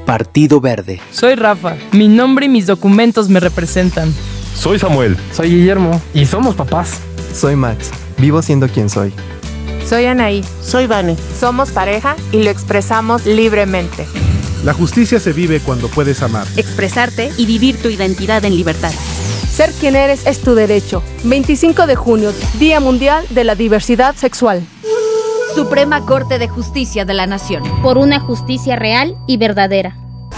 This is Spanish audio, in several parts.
Partido Verde. Soy Rafa. Mi nombre y mis documentos me representan. Soy Samuel. Soy Guillermo. Y somos papás. Soy Max. Vivo siendo quien soy. Soy Anaí. Soy Vane. Somos pareja y lo expresamos libremente. La justicia se vive cuando puedes amar, expresarte y vivir tu identidad en libertad. Ser quien eres es tu derecho. 25 de junio, Día Mundial de la Diversidad Sexual. Suprema Corte de Justicia de la Nación. Por una justicia real y verdadera.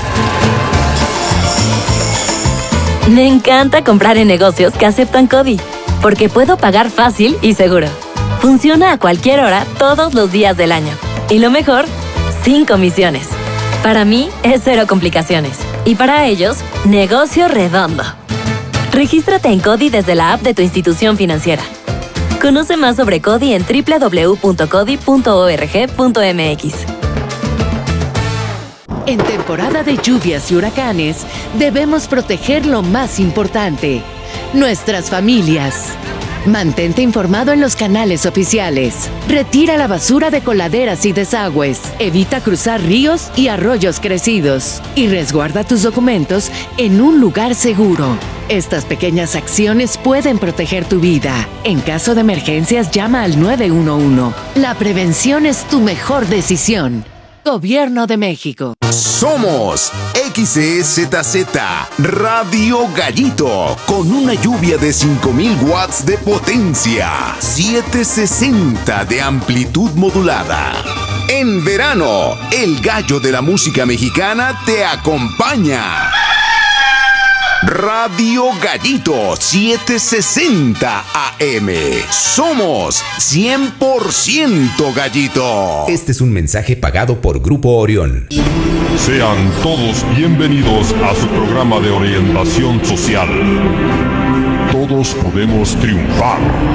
Me encanta comprar en negocios que aceptan CODI, porque puedo pagar fácil y seguro. Funciona a cualquier hora, todos los días del año. Y lo mejor, sin comisiones. Para mí es cero complicaciones. Y para ellos, negocio redondo. Regístrate en CODI desde la app de tu institución financiera. Conoce más sobre CODI en www.codi.org.mx. En temporada de lluvias y huracanes, debemos proteger lo más importante, nuestras familias. Mantente informado en los canales oficiales. Retira la basura de coladeras y desagües. Evita cruzar ríos y arroyos crecidos. Y resguarda tus documentos en un lugar seguro. Estas pequeñas acciones pueden proteger tu vida. En caso de emergencias, llama al 911. La prevención es tu mejor decisión. Gobierno de México. Somos XEZZ Radio Gallito, con una lluvia de 5000 watts de potencia, 760 de amplitud modulada. En verano, el gallo de la música mexicana te acompaña. Radio Gallito 760 AM. Somos 100% Gallito. Este es un mensaje pagado por Grupo Orión. Sean todos bienvenidos a su programa de orientación social. Todos podemos triunfar.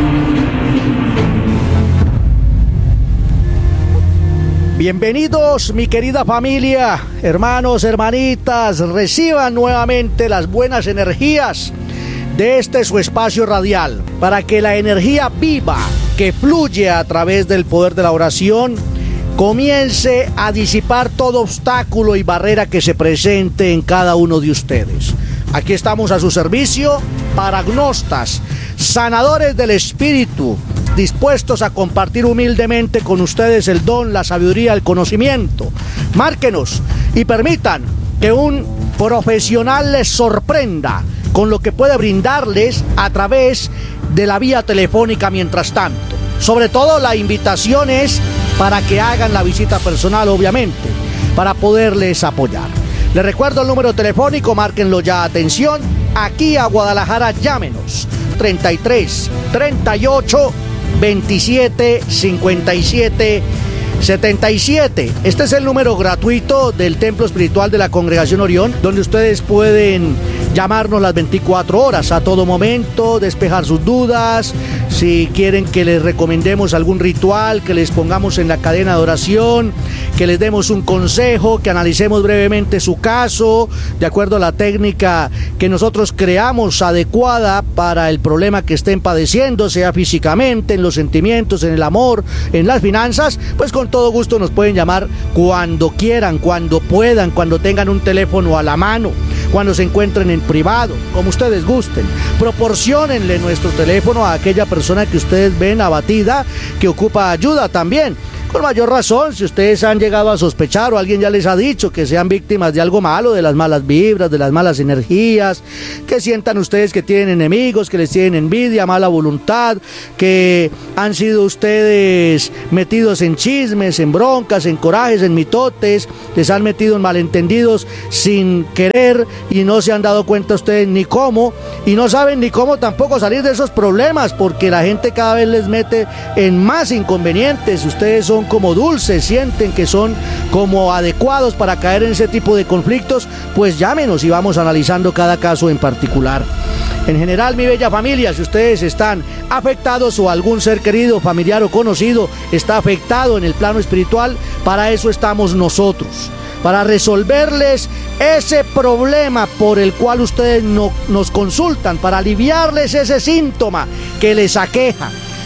Bienvenidos, mi querida familia, hermanos, hermanitas, reciban nuevamente las buenas energías de este su espacio radial, para que la energía viva que fluye a través del poder de la oración comience a disipar todo obstáculo y barrera que se presente en cada uno de ustedes. Aquí estamos a su servicio, paragnostas, sanadores del espíritu, dispuestos a compartir humildemente con ustedes el don, la sabiduría, el conocimiento. Márquenos y permitan que un profesional les sorprenda con lo que puede brindarles a través de la vía telefónica mientras tanto. Sobre todo, la invitación es para que hagan la visita personal, obviamente, para poderles apoyar. Les recuerdo el número telefónico, márquenlo ya, atención, aquí a Guadalajara, llámenos, 33 38 27 57 77. Este es el número gratuito del Templo Espiritual de la Congregación Orión, donde ustedes pueden llamarnos las 24 horas, a todo momento, despejar sus dudas, si quieren que les recomendemos algún ritual, que les pongamos en la cadena de oración, que les demos un consejo, que analicemos brevemente su caso, de acuerdo a la técnica que nosotros creamos adecuada para el problema que estén padeciendo, sea físicamente, en los sentimientos, en el amor, en las finanzas. Pues con todo gusto nos pueden llamar cuando quieran, cuando puedan, cuando tengan un teléfono a la mano, cuando se encuentren en privado, como ustedes gusten. Proporciónenle nuestro teléfono a aquella persona que ustedes ven abatida, que ocupa ayuda también. Con mayor razón, si ustedes han llegado a sospechar o alguien ya les ha dicho que sean víctimas de algo malo, de las malas vibras, de las malas energías, que sientan ustedes que tienen enemigos, que les tienen envidia, mala voluntad, que han sido ustedes metidos en chismes, en broncas, en corajes, en mitotes, les han metido en malentendidos sin querer y no se han dado cuenta ustedes ni cómo, y no saben ni cómo tampoco salir de esos problemas, porque la gente cada vez les mete en más inconvenientes. Ustedes son como dulces, sienten que son como adecuados para caer en ese tipo de conflictos, pues llámenos y vamos analizando cada caso en particular. En general, mi bella familia, si ustedes están afectados o algún ser querido, familiar o conocido está afectado en el plano espiritual, para eso estamos nosotros, para resolverles ese problema por el cual ustedes nos consultan, para aliviarles ese síntoma que les aqueja,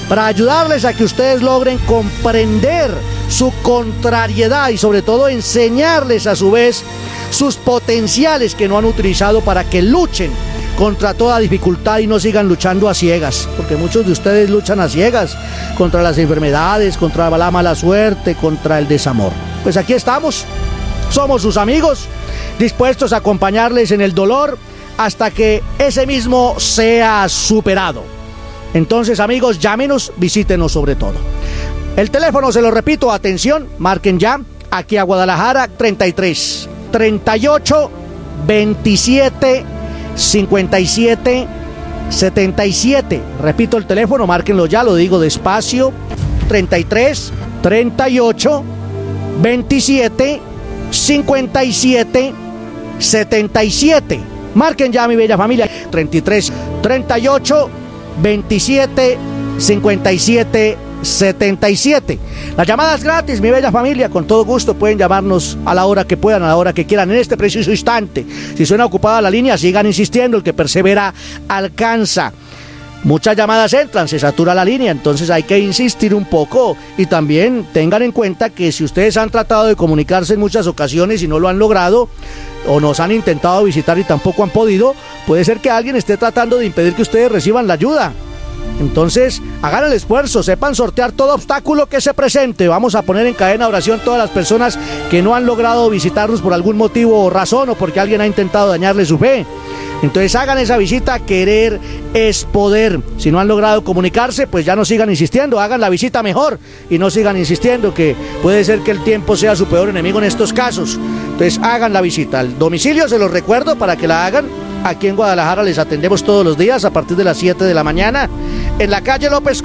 para ayudarles a que ustedes logren comprender su contrariedad y sobre todo enseñarles a su vez sus potenciales que no han utilizado para que luchen contra toda dificultad y no sigan luchando a ciegas, porque muchos de ustedes luchan a ciegas contra las enfermedades, contra la mala suerte, contra el desamor. Pues aquí estamos, somos sus amigos, dispuestos a acompañarles en el dolor hasta que ese mismo sea superado. Entonces, amigos, llámenos, visítenos sobre todo. El teléfono, se lo repito, atención, marquen ya, aquí a Guadalajara, 33 38 27 57 77. Repito el teléfono, márquenlo ya, lo digo despacio. 33 38 27 57 77. Marquen ya, mi bella familia. 33 38 27 57 77. La llamada es gratis, mi bella familia. Con todo gusto pueden llamarnos a la hora que puedan, a la hora que quieran, en este preciso instante. Si suena ocupada la línea, sigan insistiendo. El que persevera alcanza. Muchas llamadas entran, se satura la línea, entonces hay que insistir un poco. Y también tengan en cuenta que si ustedes han tratado de comunicarse en muchas ocasiones y no lo han logrado, o nos han intentado visitar y tampoco han podido, puede ser que alguien esté tratando de impedir que ustedes reciban la ayuda. Entonces, hagan el esfuerzo, sepan sortear todo obstáculo que se presente. Vamos a poner en cadena de oración todas las personas que no han logrado visitarnos por algún motivo o razón, o porque alguien ha intentado dañarle su fe. Entonces hagan esa visita, querer es poder. Si no han logrado comunicarse, pues ya no sigan insistiendo, hagan la visita mejor y no sigan insistiendo, que puede ser que el tiempo sea su peor enemigo en estos casos. Entonces hagan la visita. El domicilio se los recuerdo para que la hagan. Aquí en Guadalajara les atendemos todos los días a partir de las 7 de la mañana. En la calle López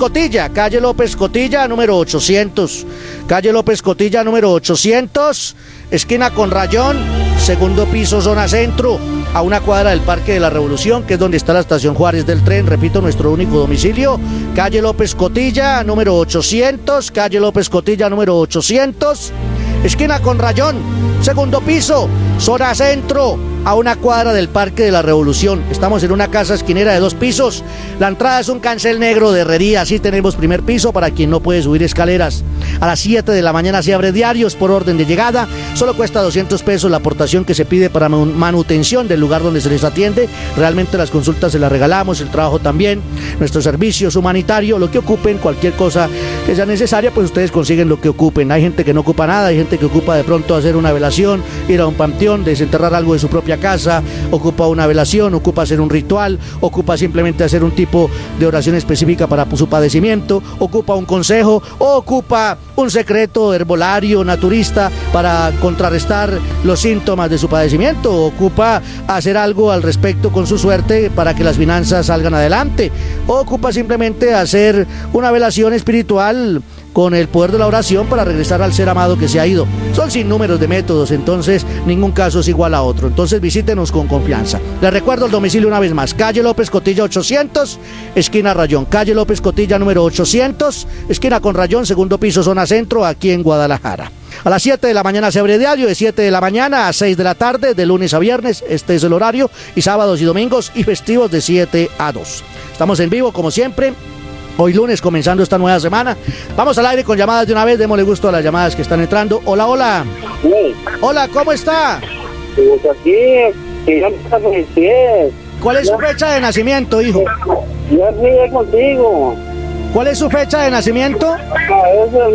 Cotilla, número 800. Calle López Cotilla, número 800, esquina con Rayón, segundo piso, zona centro, a una cuadra del Parque de la Revolución, que es donde está la estación Juárez del tren. Repito, nuestro único domicilio, calle López Cotilla, número 800, calle López Cotilla, número 800, esquina con Rayón, segundo piso, zona centro, a una cuadra del Parque de la Revolución. Estamos en una casa esquinera de 2 pisos. La entrada es un cancel negro de herrería. Así tenemos primer piso para quien no puede subir escaleras. A las 7 de la mañana se abre diarios por orden de llegada. Solo cuesta 200 pesos la aportación que se pide para manutención del lugar donde se les atiende. Realmente las consultas se las regalamos, el trabajo también, nuestros servicios humanitarios, lo que ocupen, cualquier cosa que sea necesaria, pues ustedes consiguen lo que ocupen. Hay gente que no ocupa nada, hay gente que ocupa de pronto hacer una velación, ir a un panteón, desenterrar algo de su propia casa, ocupa una velación, ocupa hacer un ritual, ocupa simplemente hacer un tipo de oración específica para su padecimiento, ocupa un consejo, o ocupa un secreto herbolario, naturista, para contrarrestar los síntomas de su padecimiento, o ocupa hacer algo al respecto con su suerte para que las finanzas salgan adelante, o ocupa simplemente hacer una velación espiritual con el poder de la oración para regresar al ser amado que se ha ido. Son sin números de métodos, entonces ningún caso es igual a otro. Entonces visítenos con confianza. Les recuerdo el domicilio una vez más: calle López Cotilla 800, esquina Rayón. Calle López Cotilla número 800, esquina con Rayón, segundo piso, zona centro, aquí en Guadalajara. A las 7 de la mañana se abre diario, de 7 de la mañana a 6 de la tarde, de lunes a viernes, este es el horario, y sábados y domingos y festivos de 7 a 2. Estamos en vivo como siempre. Hoy lunes, comenzando esta nueva semana. Vamos al aire con llamadas de una vez. Démosle gusto a las llamadas que están entrando. Hola, hola. Sí. Hola, ¿cómo está? Pues aquí, que ya me está con mis pies. ¿Cuál es su fecha de nacimiento, hijo? Ya sigue contigo. ¿Cuál es su fecha de nacimiento? Es el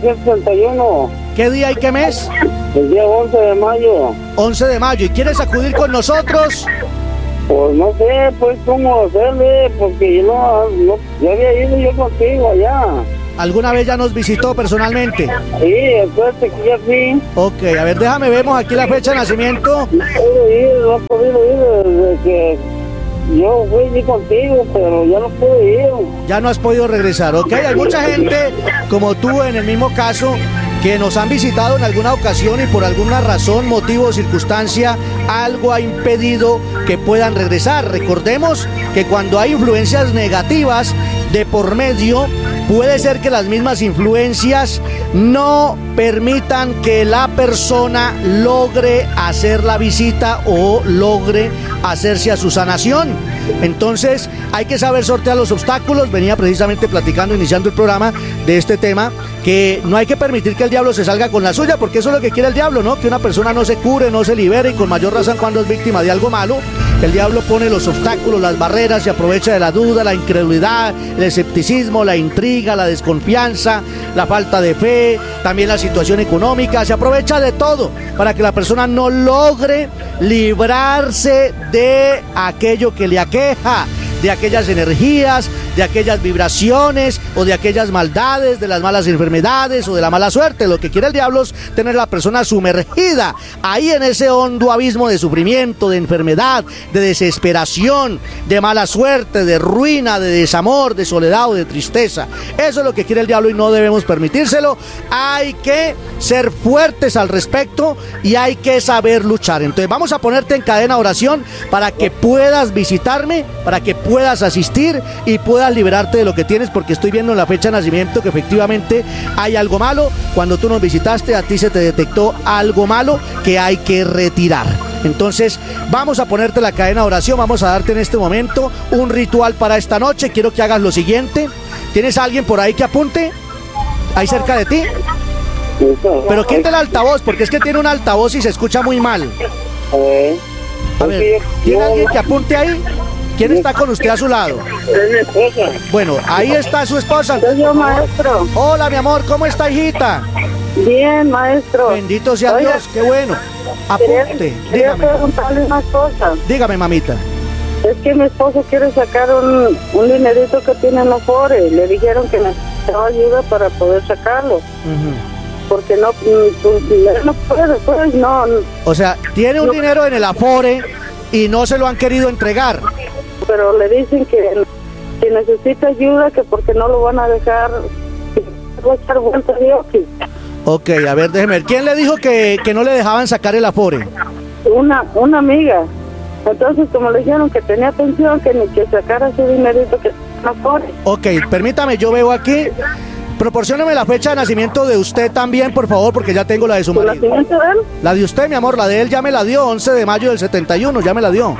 1961. ¿Qué día y qué mes? El día 11 de mayo. 11 de mayo. ¿Y quieres acudir con nosotros? Pues no sé, pues cómo hacerle, porque yo no ya había ido yo contigo allá. ¿Alguna vez ya nos visitó personalmente? Sí, entonces que ya fui. Ok, a ver, déjame, vemos aquí la fecha de nacimiento. No he podido ir desde que yo fui contigo, pero ya no pude ir. Ya no has podido regresar, ok. Hay mucha gente como tú en el mismo caso que nos han visitado en alguna ocasión y por alguna razón, motivo o circunstancia, algo ha impedido que puedan regresar. Recordemos que cuando hay influencias negativas, de por medio, puede ser que las mismas influencias no permitan que la persona logre hacer la visita o logre hacerse a su sanación. Entonces hay que saber sortear los obstáculos. Venía precisamente platicando, iniciando el programa, de este tema, que no hay que permitir que el diablo se salga con la suya, porque eso es lo que quiere el diablo, ¿no? Que una persona no se cure, no se libere, y con mayor razón cuando es víctima de algo malo. El diablo pone los obstáculos, las barreras, se aprovecha de la duda, la incredulidad, el escepticismo, la intriga, la desconfianza, la falta de fe, también la situación económica, se aprovecha de todo para que la persona no logre librarse de aquello que le aqueja, de aquellas energías, de aquellas vibraciones o de aquellas maldades, de las malas enfermedades o de la mala suerte. Lo que quiere el diablo es tener a la persona sumergida ahí en ese hondo abismo de sufrimiento, de enfermedad, de desesperación, de mala suerte, de ruina, de desamor, de soledad o de tristeza. Eso es lo que quiere el diablo y no debemos permitírselo. Hay que ser fuertes al respecto y hay que saber luchar. Entonces vamos a ponerte en cadena oración para que puedas visitarme, para que puedas asistir y puedas liberarte de lo que tienes, porque estoy viendo en la fecha de nacimiento que efectivamente hay algo malo. Cuando tú nos visitaste, a ti se te detectó algo malo que hay que retirar. Entonces vamos a ponerte la cadena de oración, vamos a darte en este momento un ritual para esta noche. Quiero que hagas lo siguiente. ¿Tienes a alguien por ahí que apunte? ¿Ahí cerca de ti? Pero quita el altavoz, porque es que tiene un altavoz y se escucha muy mal. A ver, ¿tiene alguien que apunte ahí? ¿Quién está con usted a su lado? Es mi esposa. Bueno, ahí está su esposa. Soy yo, maestro. Hola, mi amor, ¿cómo está, hijita? Bien, maestro. Bendito sea Dios, qué bueno. Apunte, quería preguntarle una cosa. Dígame, mamita. Es que mi esposo quiere sacar un dinerito que tiene en los Afore. Le dijeron que necesitaba ayuda para poder sacarlo. Porque no puede, pues no. O sea, tiene un dinero en el Afore y no se lo han querido entregar. Pero le dicen que necesita ayuda, que porque no lo van a dejar, va a echar vuelta de aquí. Ok, a ver, déjeme ver. ¿Quién le dijo que no le dejaban sacar el Afore? Una amiga. Entonces, como le dijeron que tenía pensión, que ni que sacara ese dinerito que no Afore. Ok, permítame, yo veo aquí. Proporcióneme la fecha de nacimiento de usted también, por favor, porque ya tengo la de su marido. ¿La nacimiento de él? La de usted, mi amor, la de él ya me la dio, 11 de mayo del 71, ya me la dio.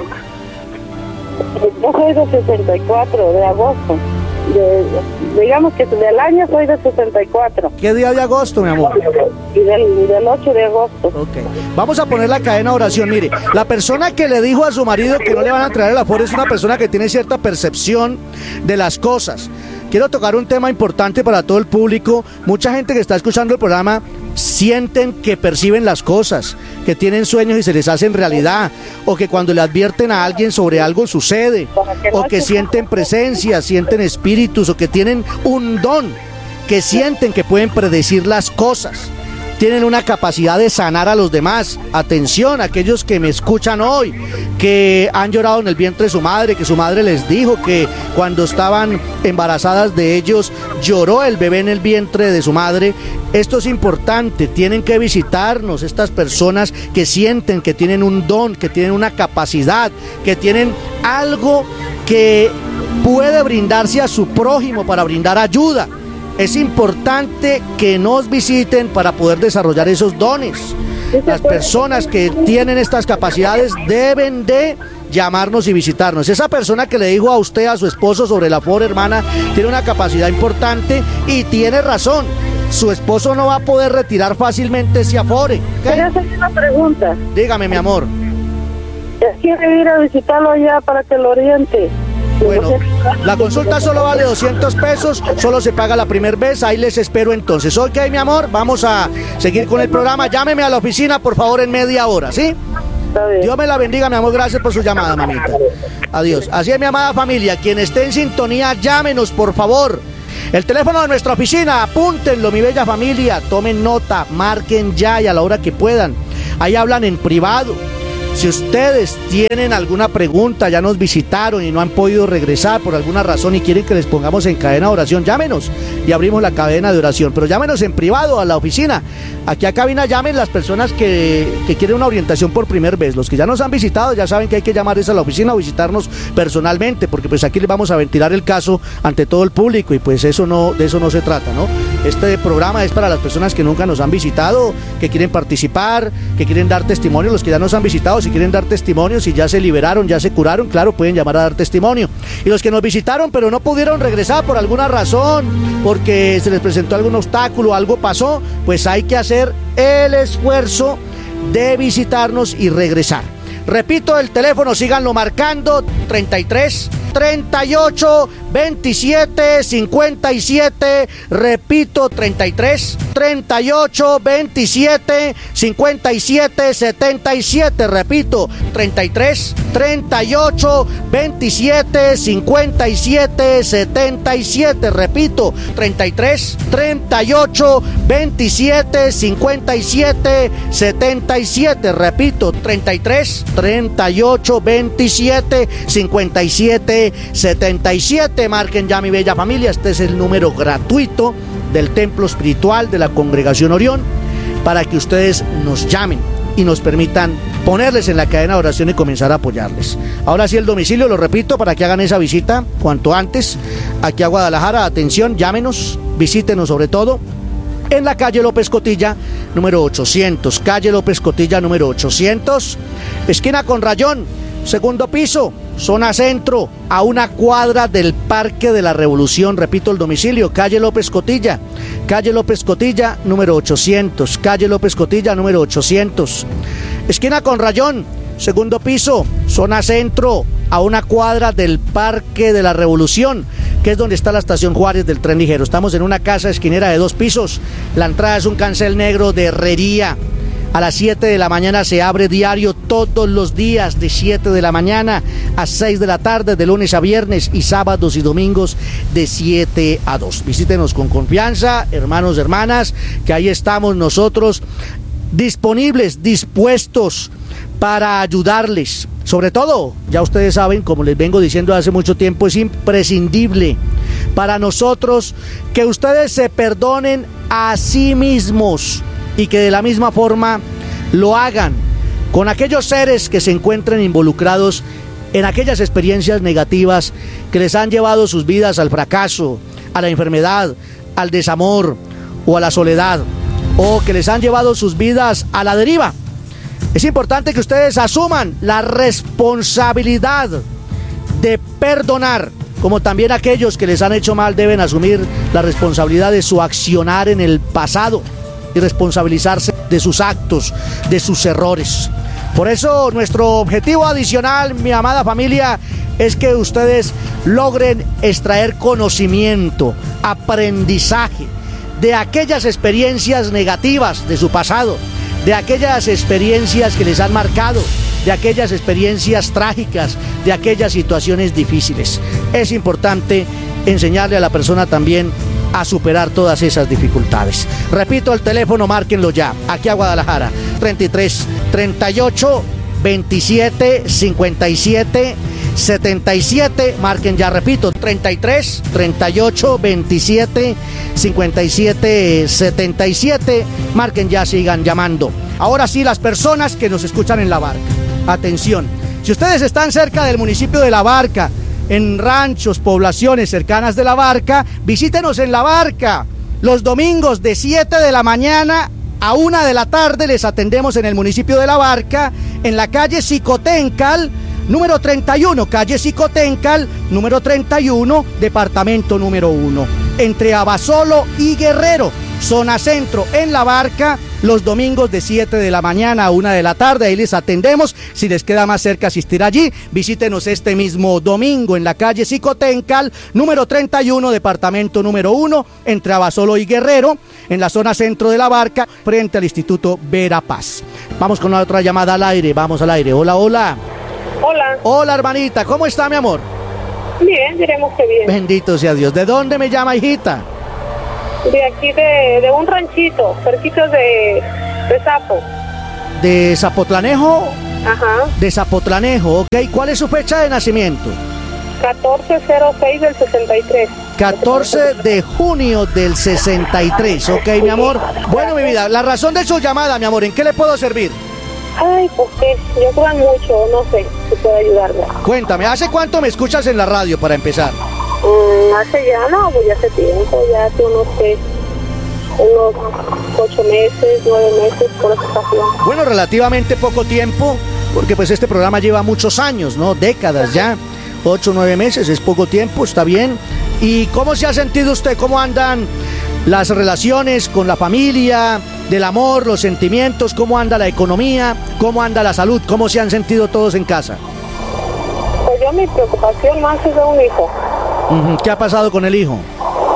Yo soy de 64, de agosto. Digamos que del año soy de 64. ¿Qué día de agosto, mi amor? Y del 8 de agosto. Ok. Vamos a poner la cadena de oración. Mire, la persona que le dijo a su marido que no le van a traer el Afore es una persona que tiene cierta percepción de las cosas. Quiero tocar un tema importante para todo el público. Mucha gente que está escuchando el programa sienten que perciben las cosas, que tienen sueños y se les hacen realidad, o que cuando le advierten a alguien sobre algo sucede, o que sienten presencia, sienten espíritus, o que tienen un don, que sienten que pueden predecir las cosas. Tienen una capacidad de sanar a los demás. Atención, aquellos que me escuchan hoy, que han llorado en el vientre de su madre, que su madre les dijo que cuando estaban embarazadas de ellos, lloró el bebé en el vientre de su madre. Esto es importante, tienen que visitarnos estas personas que sienten que tienen un don, que tienen una capacidad, que tienen algo que puede brindarse a su prójimo para brindar ayuda. Es importante que nos visiten para poder desarrollar esos dones. Las personas que tienen estas capacidades deben de llamarnos y visitarnos. Esa persona que le dijo a usted, a su esposo sobre el Afore, hermana, tiene una capacidad importante y tiene razón. Su esposo no va a poder retirar fácilmente ese Afore. Quería hacerle una pregunta. Dígame, mi amor. Quiere ir a visitarlo allá para que lo oriente. Bueno, la consulta solo vale 200 pesos, solo se paga la primera vez, ahí les espero entonces. Ok, mi amor, vamos a seguir con el programa. Llámeme a la oficina, por favor, en media hora, ¿sí? Dios me la bendiga, mi amor, gracias por su llamada, mamita. Adiós. Así es, mi amada familia, quien esté en sintonía, llámenos, por favor. El teléfono de nuestra oficina, apúntenlo, mi bella familia, tomen nota, marquen ya y a la hora que puedan. Ahí hablan en privado. Si ustedes tienen alguna pregunta, ya nos visitaron y no han podido regresar por alguna razón y quieren que les pongamos en cadena de oración, llámenos y abrimos la cadena de oración, pero llámenos en privado a la oficina. Aquí a cabina llamen las personas que quieren una orientación por primera vez. Los que ya nos han visitado ya saben que hay que llamarles a la oficina o visitarnos personalmente, porque pues aquí les vamos a ventilar el caso ante todo el público y pues de eso no se trata, ¿no? Este programa es para las personas que nunca nos han visitado, que quieren participar, que quieren dar testimonio. Los que ya nos han visitado, si quieren dar testimonio, si ya se liberaron, ya se curaron, claro, pueden llamar a dar testimonio. Y los que nos visitaron pero no pudieron regresar por alguna razón, porque se les presentó algún obstáculo, algo pasó, pues hay que hacer el esfuerzo de visitarnos y regresar. Repito el teléfono, síganlo marcando: 33 38 27 57. Repito, 33 38 27 57 77. Repito, 33 38 27 57 77. Repito, 33 38 27 57 77. Repito, 33 38 27 57 77. Marquen ya, mi bella familia. Este es el número gratuito del Templo Espiritual de la Congregación Orión para que ustedes nos llamen y nos permitan ponerles en la cadena de oración y comenzar a apoyarles. Ahora sí, el domicilio, lo repito, para que hagan esa visita cuanto antes aquí a Guadalajara. Atención, llámenos, visítenos sobre todo en la calle López Cotilla, número 800, calle López Cotilla, número 800, esquina con Rayón, segundo piso, zona centro, a una cuadra del Parque de la Revolución. Repito el domicilio: calle López Cotilla, número 800, calle López Cotilla, número 800, esquina con Rayón, segundo piso, zona centro, a una cuadra del Parque de la Revolución, que es donde está la estación Juárez del tren ligero. Estamos en una casa esquinera de 2 pisos. La entrada es un cancel negro de herrería. A las 7 de la mañana se abre diario, todos los días, de 7 de la mañana a 6 de la tarde, de lunes a viernes, y sábados y domingos de 7 a 2. Visítenos con confianza, hermanos, hermanas, que ahí estamos nosotros disponibles, dispuestos para ayudarles. Sobre todo, ya ustedes saben, como les vengo diciendo hace mucho tiempo, es imprescindible para nosotros que ustedes se perdonen a sí mismos y que de la misma forma lo hagan con aquellos seres que se encuentren involucrados en aquellas experiencias negativas que les han llevado sus vidas al fracaso, a la enfermedad, al desamor o a la soledad, o que les han llevado sus vidas a la deriva. Es importante que ustedes asuman la responsabilidad de perdonar, como también aquellos que les han hecho mal deben asumir la responsabilidad de su accionar en el pasado y responsabilizarse de sus actos, de sus errores. Por eso nuestro objetivo adicional, mi amada familia, es que ustedes logren extraer conocimiento, aprendizaje de aquellas experiencias negativas de su pasado, de aquellas experiencias que les han marcado, de aquellas experiencias trágicas, de aquellas situaciones difíciles. Es importante enseñarle a la persona también a superar todas esas dificultades. Repito el teléfono, márquenlo ya, aquí a Guadalajara: 33 38 27 57 77. Marquen ya, repito, 33 38 27 57 77. Marquen ya, sigan llamando. Ahora sí, las personas que nos escuchan en La Barca, atención, si ustedes están cerca del municipio de La Barca, en ranchos, poblaciones cercanas de La Barca, visítenos en La Barca. Los domingos de 7 de la mañana a 1 de la tarde les atendemos en el municipio de La Barca, en la calle Xicoténcal, número 31, calle Xicoténcal, número 31, departamento número 1, entre Abasolo y Guerrero, zona centro, en La Barca, los domingos de 7 de la mañana a 1 de la tarde. Ahí les atendemos. Si les queda más cerca asistir allí, visítenos este mismo domingo en la calle Xicoténcal, número 31, departamento número 1, entre Abasolo y Guerrero, en la zona centro de La Barca, frente al Instituto Verapaz. Vamos con otra llamada al aire. Vamos al aire. Hola, hola. Hola. Hola, hermanita. ¿Cómo está, mi amor? Bien, diremos que bien. Bendito sea Dios. ¿De dónde me llama, hijita? De aquí, de un ranchito, cerquitos de Zapo. ¿De Zapotlanejo Ajá. De Zapotlanejo, ¿ok? ¿Cuál es su fecha de nacimiento? 1406 del 63. 14 de junio del 63, ¿ok, mi amor? Bueno, mi vida, la razón de su llamada, mi amor, ¿en qué le puedo servir? Ay, pues que yo creo mucho, no sé si puede ayudarme. Cuéntame, ¿hace cuánto me escuchas en la radio para empezar? Hace ya, no, pues ya hace tiempo, ya hace unos 8 meses, 9 meses por esa estación. Bueno, relativamente poco tiempo, porque pues este programa lleva muchos años, ¿no? Décadas ya. 8 o 9 meses, es poco tiempo, está bien. ¿Y cómo se ha sentido usted? ¿Cómo andan las relaciones con la familia, del amor, los sentimientos? ¿Cómo anda la economía? ¿Cómo anda la salud? ¿Cómo se han sentido todos en casa? Pues yo mi preocupación más es de un hijo. ¿Qué ha pasado con el hijo?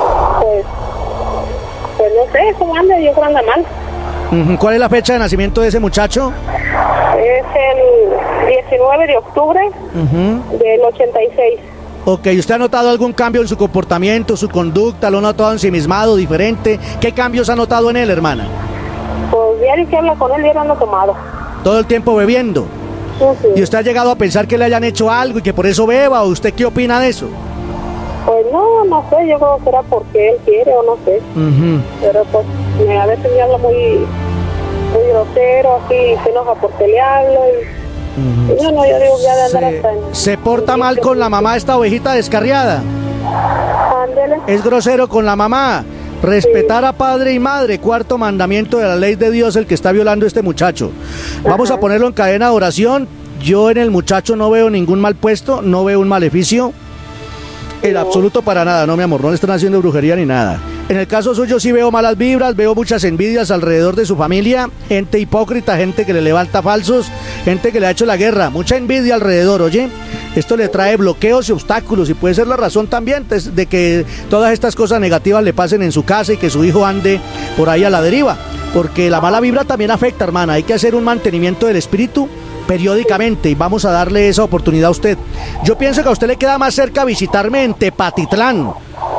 Pues no sé, ¿cómo anda? Yo creo que anda mal. ¿Cuál es la fecha de nacimiento de ese muchacho? Es el 19 de octubre del 86. Ok, ¿usted ha notado algún cambio en su comportamiento, su conducta? ¿Lo ha notado ensimismado, diferente? ¿Qué cambios ha notado en él, hermana? Pues diario que habla con él, diario anda tomado. ¿Todo el tiempo bebiendo? ¿Y usted ha llegado a pensar que le hayan hecho algo y que por eso beba? ¿O usted qué opina de eso? Pues no sé, yo creo que será porque él quiere o no sé. Pero pues a veces me habla muy grosero, así, se enoja porque le hablo y yo digo ya de andar hasta en... ¿Se porta mal con la mamá esta ovejita descarriada? Ándele. ¿Es grosero con la mamá? Respetar a padre y madre, cuarto mandamiento de la ley de Dios, el que está violando este muchacho. Vamos a ponerlo en cadena de oración. Yo en el muchacho no veo ningún mal puesto, no veo un maleficio. En absoluto para nada, no, mi amor, no le están haciendo brujería ni nada. En el caso suyo sí veo malas vibras, veo muchas envidias alrededor de su familia, gente hipócrita, gente que le levanta falsos, gente que le ha hecho la guerra, mucha envidia alrededor, oye. Esto le trae bloqueos y obstáculos y puede ser la razón también de que todas estas cosas negativas le pasen en su casa y que su hijo ande por ahí a la deriva. Porque la mala vibra también afecta, hermana, hay que hacer un mantenimiento del espíritu periódicamente y vamos a darle esa oportunidad a usted. Yo pienso que a usted le queda más cerca visitarme en Tepatitlán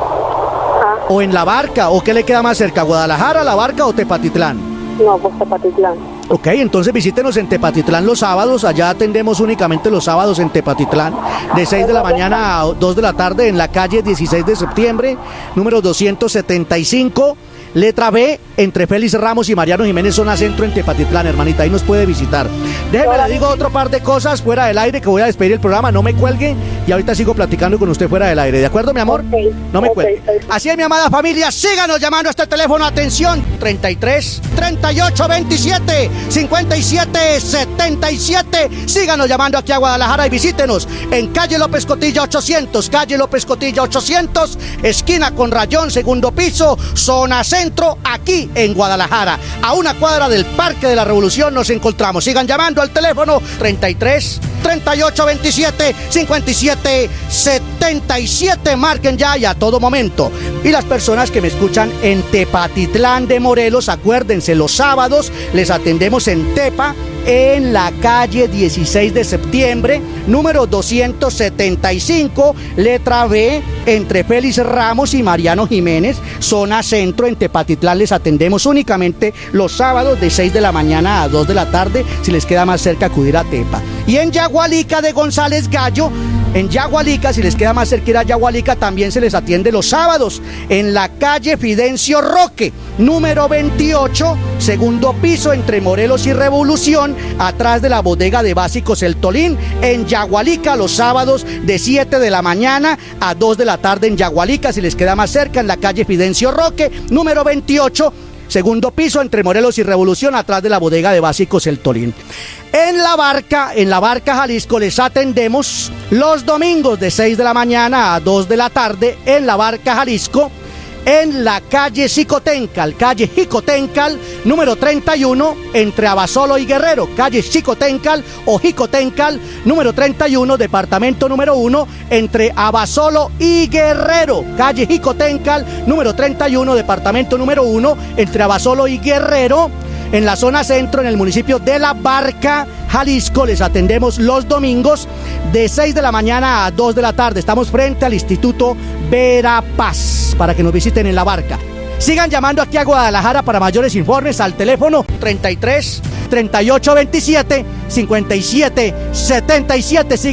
o en La Barca, o ¿qué le queda más cerca? ¿Guadalajara, La Barca o Tepatitlán? No, pues Tepatitlán. Ok, entonces visítenos en Tepatitlán los sábados, allá atendemos únicamente los sábados en Tepatitlán, de 6 de la mañana a 2 de la tarde en la calle 16 de septiembre, número 275. Letra B, entre Félix Ramos y Mariano Jiménez, zona centro en Tepatitlán, hermanita, ahí nos puede visitar. Déjeme, le digo otro par de cosas fuera del aire, que voy a despedir el programa, no me cuelgue, y ahorita sigo platicando con usted fuera del aire, ¿de acuerdo, mi amor? No me cuelgue. Así es, mi amada familia, síganos llamando a este teléfono, atención, 33 38 27 57 77, síganos llamando aquí a Guadalajara y visítenos en calle López Cotilla 800, calle López Cotilla 800, esquina con Rayón, segundo piso, zona centro, aquí en Guadalajara, a una cuadra del Parque de la Revolución nos encontramos. Sigan llamando al teléfono 33 38 27 57 77, marquen ya y a todo momento. Y las personas que me escuchan en Tepatitlán de Morelos, acuérdense, los sábados les atendemos en Tepa, en la calle 16 de septiembre, número 275, letra B, entre Félix Ramos y Mariano Jiménez, zona centro en Tepatitlán. Les atendemos únicamente los sábados de 6 de la mañana a 2 de la tarde, si les queda más cerca acudir a Tepa. Y en Yagualica de González Gallo, en Yagualica, si les queda más cerca ir a Yagualica, también se les atiende los sábados en la calle Fidencio Roque, número 28, segundo piso, entre Morelos y Revolución, atrás de la bodega de básicos El Tolín, en Yagualica, los sábados de 7 de la mañana a 2 de la tarde en Yagualica, si les queda más cerca, en la calle Fidencio Roque, número 28, segundo piso, entre Morelos y Revolución, atrás de la bodega de básicos El Tolín. En La Barca, Jalisco, les atendemos los domingos de 6 de la mañana a 2 de la tarde en La Barca, Jalisco, en la calle Xicoténcal, número 31, entre Abasolo y Guerrero, calle Xicoténcal o Jicoténcal, número 31, departamento número 1, entre Abasolo y Guerrero, calle Jicoténcal, número 31, departamento número 1, entre Abasolo y Guerrero. En la zona centro, en el municipio de La Barca, Jalisco, les atendemos los domingos de 6 de la mañana a 2 de la tarde. Estamos frente al Instituto Verapaz, para que nos visiten en La Barca. Sigan llamando aquí a Guadalajara para mayores informes al teléfono 33 3827-5777.